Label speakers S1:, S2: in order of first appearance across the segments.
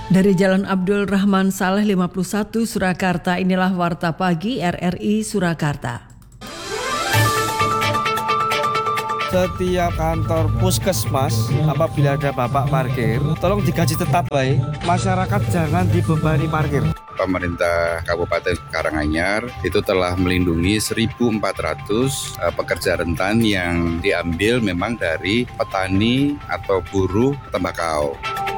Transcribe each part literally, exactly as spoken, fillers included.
S1: Dari Jalan Abdul Rahman Saleh lima puluh satu Surakarta, inilah Warta Pagi R R I Surakarta.
S2: Setiap kantor puskesmas apabila ada bapak parkir, tolong digaji tetap baik. Masyarakat jangan dibebani parkir.
S3: Pemerintah Kabupaten Karanganyar itu telah melindungi seribu empat ratus uh, pekerja rentan yang diambil memang dari petani atau buruh tembakau.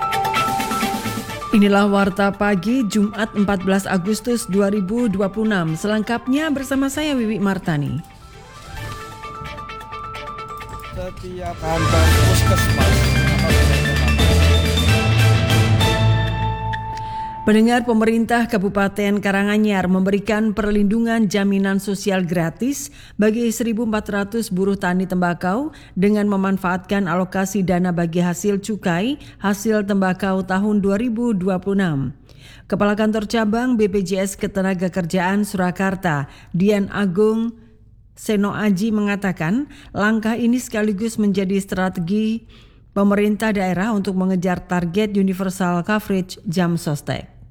S1: Inilah Warta Pagi Jumat empat belas Agustus dua ribu dua puluh enam. Selengkapnya bersama saya Wiwi Martani.
S2: Setiap kantor puskesmas.
S1: Pendengar, pemerintah Kabupaten Karanganyar memberikan perlindungan jaminan sosial gratis bagi seribu empat ratus buruh tani tembakau dengan memanfaatkan alokasi dana bagi hasil cukai hasil tembakau tahun dua ribu dua puluh enam. Kepala Kantor Cabang B P J S Ketenagakerjaan Surakarta, Dian Agung Seno Aji mengatakan langkah ini sekaligus menjadi strategi pemerintah daerah untuk mengejar target universal coverage jam sostek.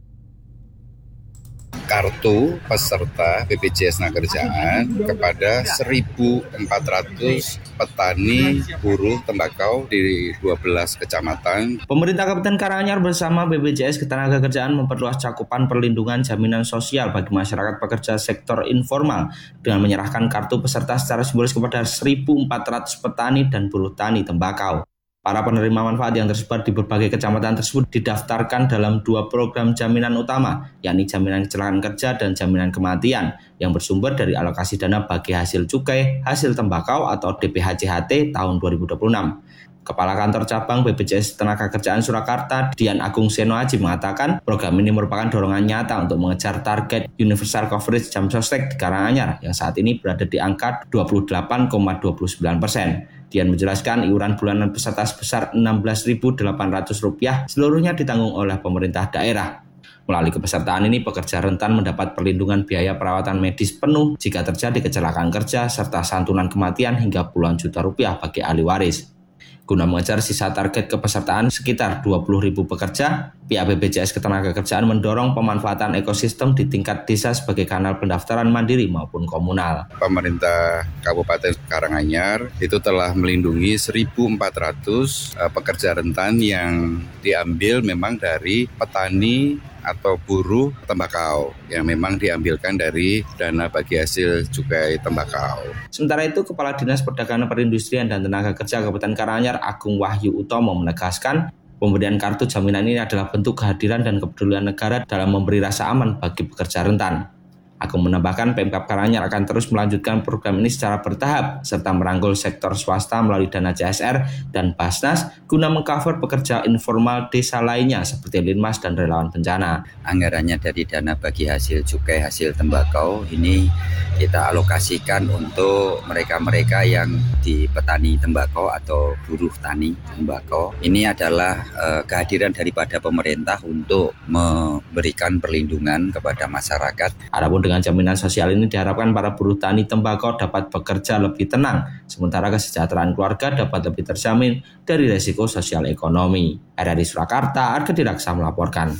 S3: Kartu peserta B P J S Ketenagakerjaan kepada seribu empat ratus petani buruh tembakau di dua belas kecamatan.
S4: Pemerintah Kabupaten Karanganyar bersama B P J S Ketenagakerjaan memperluas cakupan perlindungan jaminan sosial bagi masyarakat pekerja sektor informal dengan menyerahkan kartu peserta secara simbolis kepada seribu empat ratus petani dan buruh tani tembakau. Para penerima manfaat yang tersebar di berbagai kecamatan tersebut didaftarkan dalam dua program jaminan utama, yakni jaminan kecelakaan kerja dan jaminan kematian, yang bersumber dari alokasi dana bagi hasil cukai hasil tembakau atau D P H C H T tahun dua ribu dua puluh enam. Kepala Kantor Cabang B P J S Ketenagakerjaan Surakarta, Dian Agung Seno Aji mengatakan program ini merupakan dorongan nyata untuk mengejar target universal coverage jam sostek di Karanganyar yang saat ini berada di angka dua puluh delapan koma dua puluh sembilan persen. Dian menjelaskan iuran bulanan peserta sebesar enam belas ribu delapan ratus rupiah seluruhnya ditanggung oleh pemerintah daerah. Melalui kepesertaan ini, pekerja rentan mendapat perlindungan biaya perawatan medis penuh jika terjadi kecelakaan kerja serta santunan kematian hingga puluhan juta rupiah bagi ahli waris. Guna mengejar sisa target kepesertaan sekitar dua puluh ribu pekerja, pihak B P J S Ketenagakerjaan mendorong pemanfaatan ekosistem di tingkat desa sebagai kanal pendaftaran mandiri maupun komunal.
S3: Pemerintah Kabupaten Karanganyar itu telah melindungi seribu empat ratus uh, pekerja rentan yang diambil memang dari petani atau buruh tembakau yang memang diambilkan dari dana bagi hasil cukai tembakau.
S4: Sementara itu, Kepala Dinas Perdagangan Perindustrian dan Tenaga Kerja Kabupaten Karanganyar Agung Wahyu Utomo menegaskan pemberian kartu jaminan ini adalah bentuk kehadiran dan kepedulian negara dalam memberi rasa aman bagi pekerja rentan. Agung menambahkan Pemkab Karanganyar akan terus melanjutkan program ini secara bertahap serta merangkul sektor swasta melalui dana C S R dan Basnas guna mengcover pekerja informal desa lainnya seperti Linmas dan relawan bencana.
S5: Anggarannya dari dana bagi hasil cukai hasil tembakau ini kita alokasikan untuk mereka-mereka yang di petani tembakau atau buruh tani tembakau. Ini adalah uh, kehadiran daripada pemerintah untuk memberikan perlindungan kepada masyarakat.
S4: Adapun dengan jaminan sosial ini diharapkan para buruh tani tembakau dapat bekerja lebih tenang, sementara kesejahteraan keluarga dapat lebih terjamin dari resiko sosial ekonomi. R R I Surakarta, Arga Diraksa melaporkan.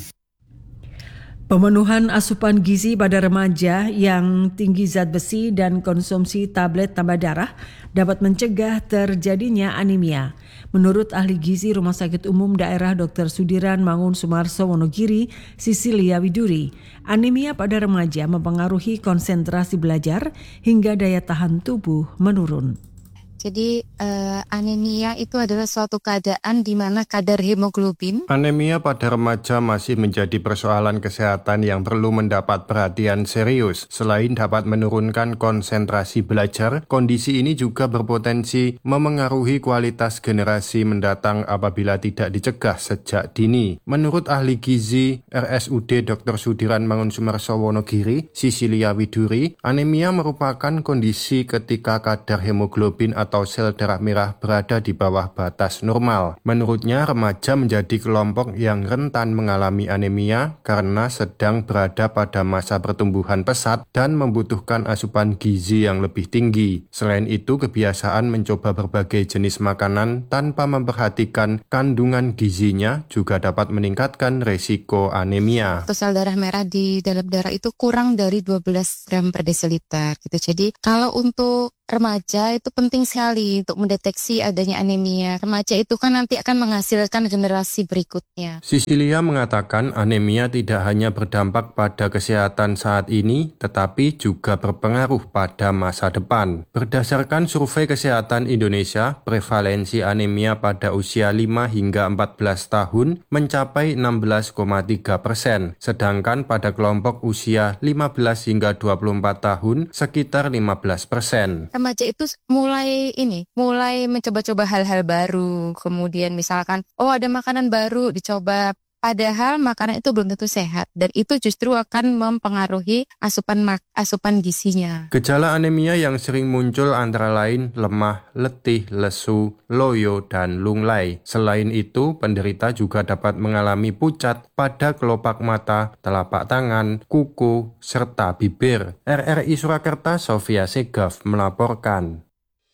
S1: Pemenuhan asupan gizi pada remaja yang tinggi zat besi dan konsumsi tablet tambah darah dapat mencegah terjadinya anemia. Menurut ahli gizi Rumah Sakit Umum Daerah Dokter Sudiran Mangun Sumarso Wonogiri, Sisilia Widuri, anemia pada remaja mempengaruhi konsentrasi belajar hingga daya tahan tubuh menurun.
S6: Jadi uh, anemia itu adalah suatu keadaan di mana kadar hemoglobin.
S7: Anemia pada remaja masih menjadi persoalan kesehatan yang perlu mendapat perhatian serius. Selain dapat menurunkan konsentrasi belajar, kondisi ini juga berpotensi memengaruhi kualitas generasi mendatang apabila tidak dicegah sejak dini. Menurut ahli gizi R S U D Dokter Sudiran Mangun Sumarso Wonogiri, Sisilia Widuri, anemia merupakan kondisi ketika kadar hemoglobin atau atau sel darah merah berada di bawah batas normal. Menurutnya, remaja menjadi kelompok yang rentan mengalami anemia karena sedang berada pada masa pertumbuhan pesat dan membutuhkan asupan gizi yang lebih tinggi. Selain itu, kebiasaan mencoba berbagai jenis makanan tanpa memperhatikan kandungan gizinya juga dapat meningkatkan resiko anemia.
S6: Sel darah merah di dalam darah itu kurang dari dua belas gram per desiliter gitu. Jadi kalau untuk remaja itu penting sekali untuk mendeteksi adanya anemia. Remaja itu kan nanti akan menghasilkan generasi berikutnya.
S7: Sisilia mengatakan anemia tidak hanya berdampak pada kesehatan saat ini, tetapi juga berpengaruh pada masa depan. Berdasarkan Survei Kesehatan Indonesia, prevalensi anemia pada usia lima hingga empat belas tahun mencapai enam belas koma tiga persen, sedangkan pada kelompok usia lima belas hingga dua puluh empat tahun sekitar lima belas persen.
S6: Remaja itu mulai ini, mulai mencoba-coba hal-hal baru. Kemudian misalkan, oh ada makanan baru dicoba. Padahal makanan itu belum tentu sehat dan itu justru akan mempengaruhi asupan mak- asupan gizinya.
S7: Gejala anemia yang sering muncul antara lain lemah, letih, lesu, loyo, dan lunglai. Selain itu, penderita juga dapat mengalami pucat pada kelopak mata, telapak tangan, kuku, serta bibir. R R I Surakarta, Sofia Segaf melaporkan.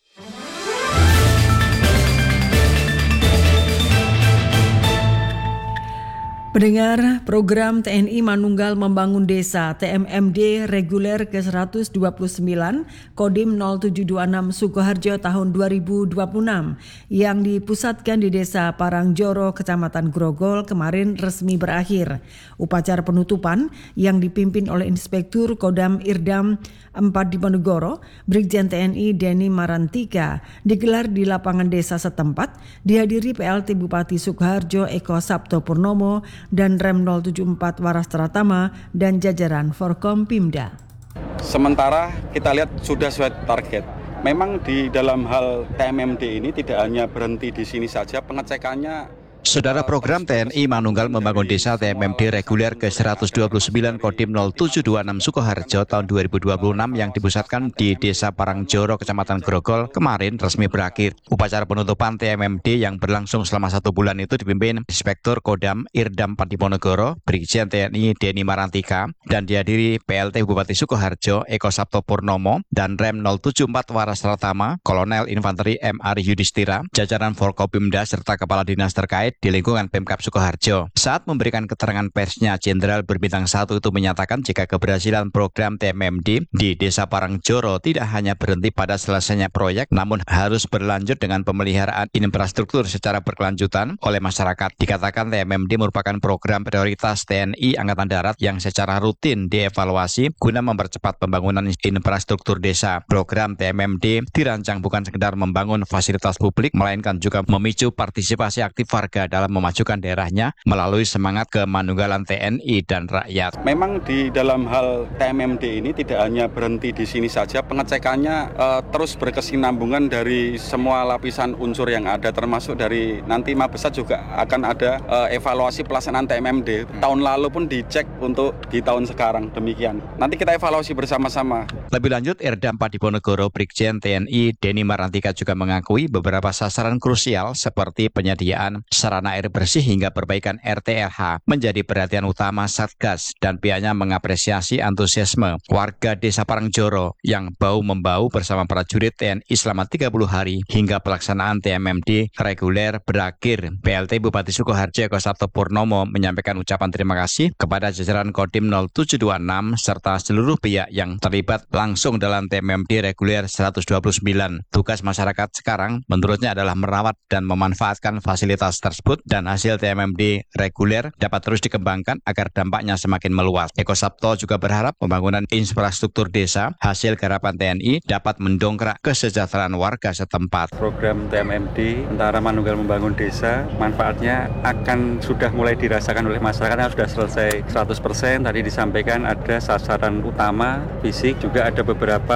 S1: Pendengar, program T N I Manunggal Membangun Desa T M M D reguler ke seratus dua puluh sembilan Kodim nol tujuh dua enam Sukoharjo tahun dua ribu dua puluh enam yang dipusatkan di Desa Parangjoro, Kecamatan Grogol kemarin resmi berakhir. Upacara penutupan yang dipimpin oleh Inspektur Kodam Irdam empat Diponegoro, Brigjen T N I Denny Marantika, digelar di lapangan desa setempat, dihadiri P L T Bupati Sukoharjo Eko Sabto Purnomo dan Rem nol tujuh empat Waras Tratama dan jajaran Forkompimda.
S8: Sementara kita lihat sudah sesuai target. Memang di dalam hal T M M D ini tidak hanya berhenti di sini saja, pengecekannya.
S9: Saudara, program T N I Manunggal Membangun Desa T M M D reguler ke seratus dua puluh sembilan Kodim nol tujuh dua enam Sukoharjo tahun dua ribu dua puluh enam yang dipusatkan di Desa Parangjoro, Kecamatan Grogol kemarin resmi berakhir. Upacara penutupan T M M D yang berlangsung selama satu bulan itu dipimpin Inspektur Kodam Irdam empat Diponegoro, Brigjen T N I Denny Marantika, dan dihadiri P L T Bupati Sukoharjo Eko Sabto Purnomo dan Rem nol tujuh empat Waras Tratama, Kolonel Infanteri M Ari Yudhistira, jajaran Forkopimda serta kepala dinas terkait di lingkungan Pemkab Sukoharjo. Saat memberikan keterangan persnya, Jenderal Berbintang satu itu menyatakan jika keberhasilan program T M M D di Desa Parangjoro tidak hanya berhenti pada selesainya proyek, namun harus berlanjut dengan pemeliharaan infrastruktur secara berkelanjutan oleh masyarakat. Dikatakan T M M D merupakan program prioritas T N I Angkatan Darat yang secara rutin dievaluasi guna mempercepat pembangunan infrastruktur desa. Program T M M D dirancang bukan sekedar membangun fasilitas publik, melainkan juga memicu partisipasi aktif warga dalam memajukan daerahnya melalui semangat kemanunggalan T N I dan rakyat.
S8: Memang di dalam hal T M M D ini tidak hanya berhenti di sini saja, pengecekannya uh, terus berkesinambungan dari semua lapisan unsur yang ada, termasuk dari nanti Mabesat juga akan ada uh, evaluasi pelaksanaan T M M D. Tahun lalu pun dicek untuk di tahun sekarang, demikian. Nanti kita evaluasi bersama-sama.
S9: Lebih lanjut, Irdam empat Diponegoro, Brigjen T N I Denny Marantika juga mengakui beberapa sasaran krusial seperti penyediaan sarana air bersih hingga perbaikan R T L H menjadi perhatian utama Satgas, dan pihaknya mengapresiasi antusiasme warga Desa Parangjoro yang bau-membau bersama prajurit T N I selama tiga puluh hari hingga pelaksanaan T M M D reguler berakhir. P L T Bupati Sukoharjo Eko Sabto Purnomo menyampaikan ucapan terima kasih kepada jajaran Kodim nol tujuh dua enam serta seluruh pihak yang terlibat langsung dalam T M M D reguler seratus dua puluh sembilan. Tugas masyarakat sekarang menurutnya adalah merawat dan memanfaatkan fasilitas tersebut, dan hasil T M M D reguler dapat terus dikembangkan agar dampaknya semakin meluas. Eko Sabto juga berharap pembangunan infrastruktur desa hasil garapan T N I dapat mendongkrak kesejahteraan warga setempat.
S8: Program T M M D antara Manunggal Membangun Desa, manfaatnya akan sudah mulai dirasakan oleh masyarakat yang sudah selesai seratus persen. Tadi disampaikan ada sasaran utama fisik, juga ada beberapa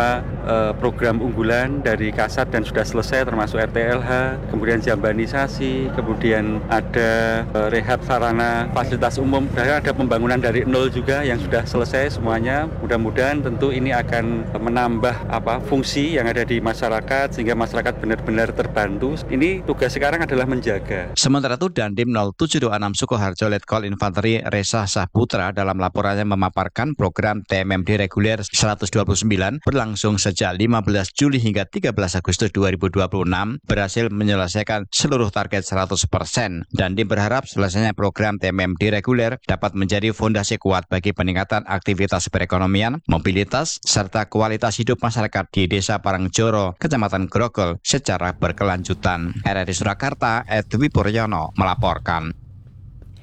S8: eh, program unggulan dari Kasat dan sudah selesai termasuk R T L H, kemudian jambanisasi, kemudian ada eh, rehab sarana fasilitas umum, dan ada pembangunan dari nol juga yang sudah selesai semuanya. Mudah-mudahan tentu ini akan menambah apa fungsi yang ada di masyarakat sehingga masyarakat benar-benar terbantu. Ini tugas sekarang adalah menjaga.
S9: Sementara itu Dandim nol tujuh dua enam Sukoharjo Letkol Infanteri Resa Saputra dalam laporannya memaparkan program T M M D reguler seratus dua puluh sembilan berlangsung sejak lima belas Juli hingga tiga belas Agustus dua ribu dua puluh enam berhasil menyelesaikan seluruh target seratus persen. Dandim berharap selesainya program T M M D reguler dapat menjadi fondasi kuat bagi peningkatan aktivitas perekonomian, mobilitas, serta kualitas hidup masyarakat di Desa Parangjoro, Kecamatan Grogol secara berkelanjutan. R R I Surakarta, Edwi Puryono melaporkan.